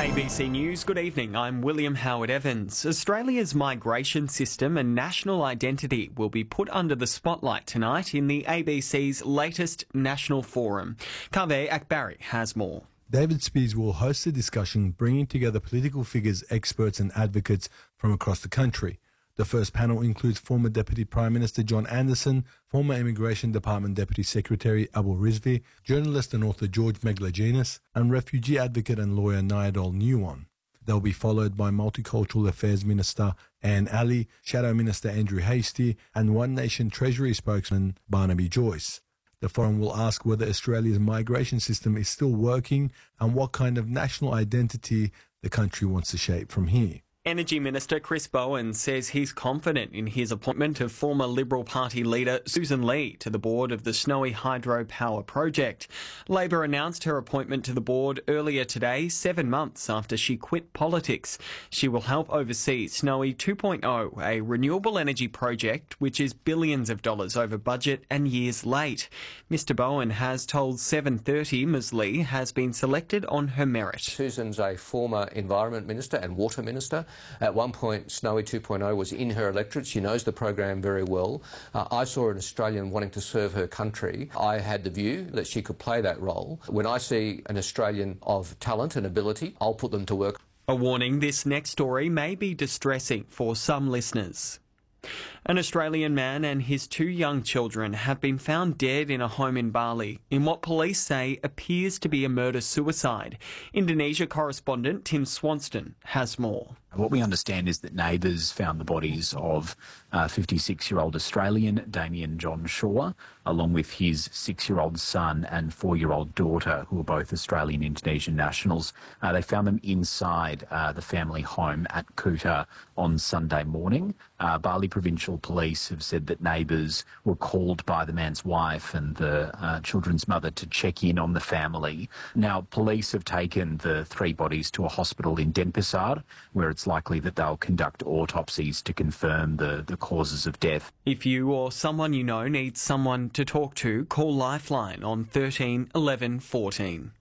ABC News, good evening. I'm William Howard Evans. Australia's migration system and national identity will be put under the spotlight tonight in the ABC's latest national forum. Kaveh Akbari has more. David Speers will host a discussion bringing together political figures, experts and advocates from across the country. The first panel includes former Deputy Prime Minister John Anderson, former Immigration Department Deputy Secretary Abu Rizvi, journalist and author George Megalogenis, and refugee advocate and lawyer Nyadol Nyuwon. They'll be followed by Multicultural Affairs Minister Anne Ali, Shadow Minister Andrew Hastie, and One Nation Treasury spokesman Barnaby Joyce. The forum will ask whether Australia's migration system is still working and what kind of national identity the country wants to shape from here. Energy Minister Chris Bowen says he's confident in his appointment of former Liberal Party leader Susan Lee to the board of the Snowy hydropower project. Labor announced her appointment to the board earlier today, 7 months after she quit politics. She will help oversee Snowy 2.0, a renewable energy project which is billions of dollars over budget and years late. Mr Bowen has told 7:30 Ms Lee has been selected on her merit. Susan's a former Environment Minister and Water Minister. At one point, Snowy 2.0 was in her electorate. She knows the program very well. I saw an Australian wanting to serve her country. I had the view that she could play that role. When I see an Australian of talent and ability, I'll put them to work. A warning, this next story may be distressing for some listeners. An Australian man and his 2 young children have been found dead in a home in Bali in what police say appears to be a murder-suicide. Indonesia correspondent Tim Swanston has more. What we understand is that neighbours found the bodies of 56-year-old Australian Damien John Shaw, along with his 6-year-old son and 4-year-old daughter, who are both Australian Indonesian nationals. They found them inside the family home at Kuta on Sunday morning. Bali Provincial Police have said that neighbours were called by the man's wife and the children's mother to check in on the family. Now, police have taken the 3 bodies to a hospital in Denpasar, where it's likely that they'll conduct autopsies to confirm the causes of death. If you or someone you know needs someone to talk to, call Lifeline on 13 11 14.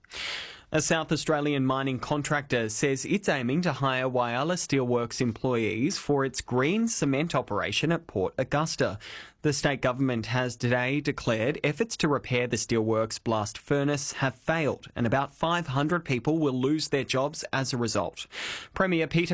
A South Australian mining contractor says it's aiming to hire Whyalla Steelworks employees for its green cement operation at Port Augusta. The state government has today declared efforts to repair the steelworks blast furnace have failed and about 500 people will lose their jobs as a result. Premier Peter